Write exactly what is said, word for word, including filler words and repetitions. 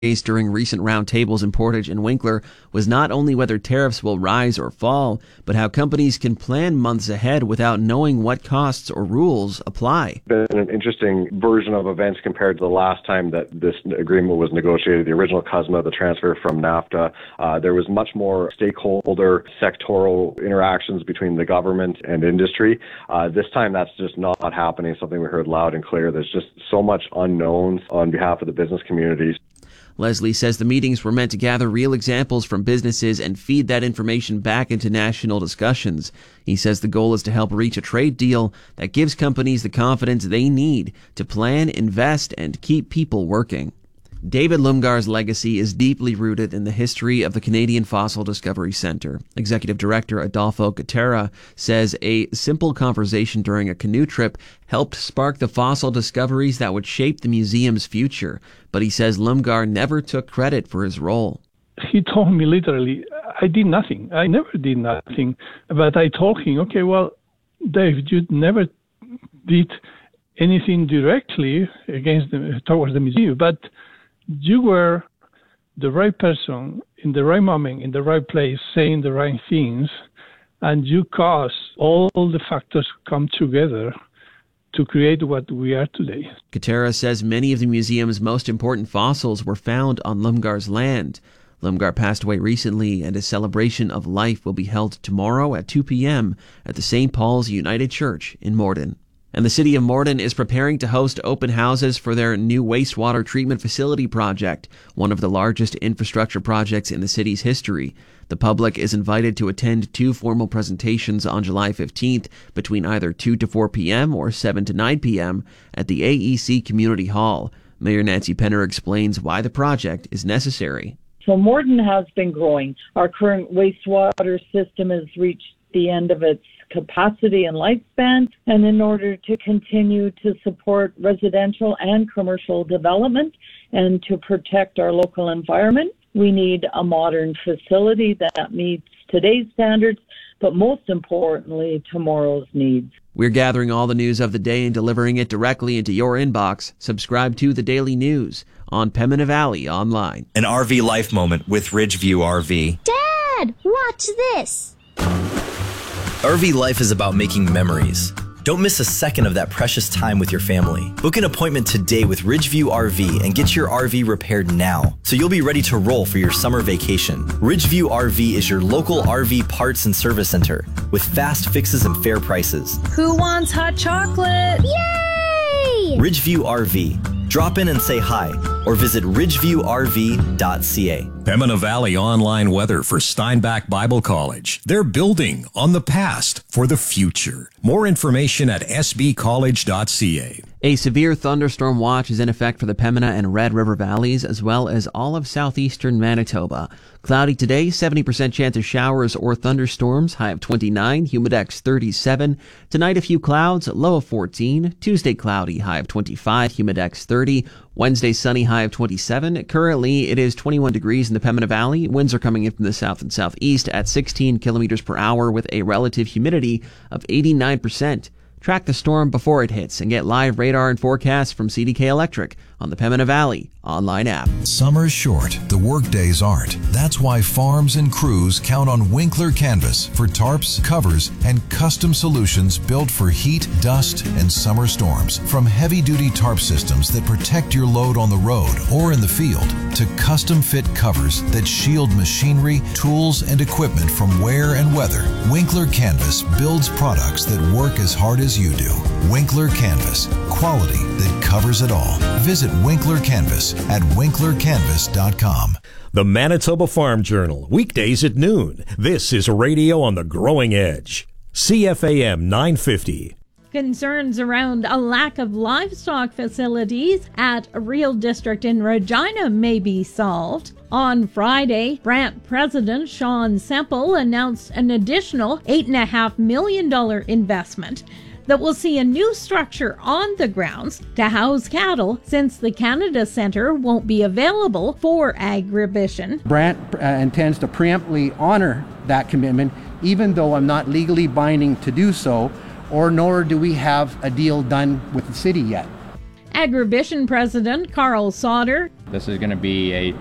during recent roundtables in Portage and Winkler was not only whether tariffs will rise or fall, but how companies can plan months ahead without knowing what costs or rules apply. It's been an interesting version of events compared to the last time that this agreement was negotiated, the original C U S M A, the transfer from NAFTA. Uh, there was much more stakeholder, sectoral interactions between the government and industry. Uh, this time that's just not happening, something we heard loud and clear. There's just so much unknowns on behalf of the business communities. Leslie says the meetings were meant to gather real examples from businesses and feed that information back into national discussions. He says the goal is to help reach a trade deal that gives companies the confidence they need to plan, invest, and keep people working. David Lumgar's legacy is deeply rooted in the history of the Canadian Fossil Discovery Centre. Executive Director Adolfo Gutera says a simple conversation during a canoe trip helped spark the fossil discoveries that would shape the museum's future. But he says Lumgar never took credit for his role. He told me literally, I did nothing. I never did nothing. But I told him, okay, well, Dave, you never did anything directly against the, towards the museum, but you were the right person in the right moment, in the right place, saying the right things, and you caused all the factors come together to create what we are today. Gutera says many of the museum's most important fossils were found on Lumgar's land. Lumgar passed away recently, and a celebration of life will be held tomorrow at two p.m. at the Saint Paul's United Church in Morden. And the city of Morden is preparing to host open houses for their new wastewater treatment facility project, one of the largest infrastructure projects in the city's history. The public is invited to attend two formal presentations on July fifteenth between either two to four p.m. or seven to nine p.m. at the A E C Community Hall. Mayor Nancy Penner explains why the project is necessary. So Morden has been growing. Our current wastewater system has reached the end of its capacity and lifespan, and in order to continue to support residential and commercial development and to protect our local environment, we need a modern facility that meets today's standards, but most importantly, tomorrow's needs. We're gathering all the news of the day and delivering it directly into your inbox. Subscribe to The Daily News on Pembina Valley Online. An R V life moment with Ridgeview R V. Dad, watch this. R V life is about making memories. Don't miss a second of that precious time with your family. Book an appointment today with Ridgeview R V and get your R V repaired now, so you'll be ready to roll for your summer vacation. Ridgeview R V is your local R V parts and service center with fast fixes and fair prices. Who wants hot chocolate? Yay! Ridgeview R V. Drop in and say hi, or visit ridgeview r v dot c a. Pembina Valley online weather for Steinbach Bible College. They're building on the past for the future. More information at s b college dot c a. A severe thunderstorm watch is in effect for the Pembina and Red River valleys, as well as all of southeastern Manitoba. Cloudy today, seventy percent chance of showers or thunderstorms, high of twenty-nine, humidex thirty-seven. Tonight, a few clouds, low of fourteen. Tuesday, cloudy, high of twenty-five, humidex thirty. Wednesday, sunny, high of twenty-seven. Currently, it is twenty-one degrees in the Pembina Valley. Winds are coming in from the south and southeast at sixteen kilometers per hour with a relative humidity of eighty-nine percent. Track the storm before it hits and get live radar and forecasts from C D K Electric on the Pembina Valley online app. Summer's short, the work days aren't. That's why farms and crews count on Winkler Canvas for tarps, covers, and custom solutions built for heat, dust, and summer storms. From heavy-duty tarp systems that protect your load on the road or in the field to custom-fit covers that shield machinery, tools, and equipment from wear and weather, Winkler Canvas builds products that work as hard as you do. Winkler Canvas, quality that covers it all. Visit Winkler Canvas at winkler canvas dot com. The Manitoba Farm Journal, weekdays at noon. This is radio on the growing edge. C F A M nine fifty. Concerns around a lack of livestock facilities at a Real District in Regina may be solved. On Friday, Brant President Sean Semple announced an additional eight point five million dollars investment that will see a new structure on the grounds to house cattle, since the Canada Centre won't be available for agribition. Brant uh, intends to preemptively honor that commitment, even though I'm not legally binding to do so, or nor do we have a deal done with the city yet. Agribition President Carl Sauter This is going to be a